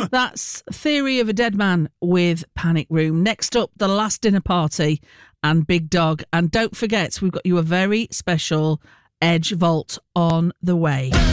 That's Theory of a Dead Man with Panic Room. Next up, The Last Dinner Party and Big Dog. And don't forget, we've got you a very special Edge Vault on the way.